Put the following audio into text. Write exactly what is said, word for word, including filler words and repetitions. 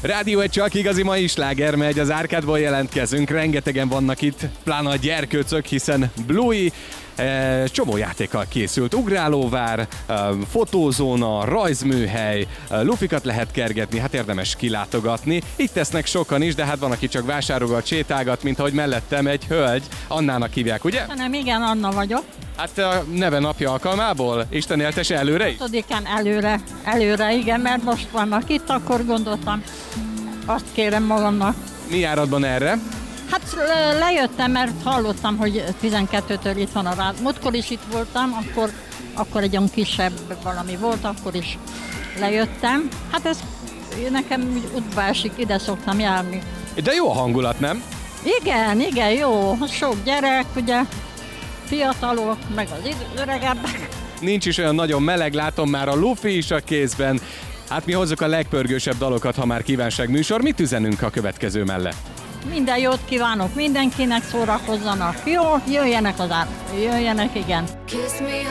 Rádió egy csak igazi mai sláger megy, az árkádból jelentkezünk, rengetegen vannak itt, pláne a gyerkőcök, hiszen Bluey e, csomó játékkal készült. Ugrálóvár, e, fotózóna, rajzműhely, e, lufikat lehet kergetni, hát érdemes kilátogatni. Itt tesznek sokan is, de hát van, aki csak vásárolgat, sétálgat, mint ahogy mellettem egy hölgy, Annának hívják, ugye? Nem, igen, Anna vagyok. Hát a neve napja alkalmából, Isten éltese előre is? Tudikán előre, előre, igen, mert most vannak itt, akkor gondoltam, azt kérem magamnak. Mi áradban erre? Hát le- lejöttem, mert hallottam, hogy tizenkettőtől itt van a rád. Múltkor is itt voltam, akkor, akkor egy olyan kisebb valami volt, akkor is lejöttem. Hát ez nekem úgy útba esik, ide szoktam járni. De jó a hangulat, nem? Igen, igen, jó, sok gyerek, ugye, fiatalok, meg az id- öregebbek. Nincs is olyan nagyon meleg, látom már a lufi is a kézben. Hát mi hozzuk a legpörgősebb dalokat, ha már kívánság műsor. Mit üzenünk a következő mellett? Minden jót kívánok mindenkinek, szórakozzanak, jó, jöjjenek az ár, jöjjenek, igen. Kiss me